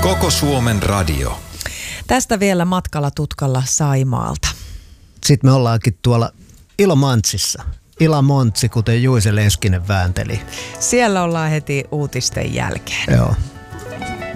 Koko Suomen radio. Tästä vielä matkalla tutkalla Saimaalta. Sitten me ollaankin tuolla Ilomantsissa. Ilamontsi, kuten Juise Leskinen väänteli. Siellä ollaan heti uutisten jälkeen. Joo.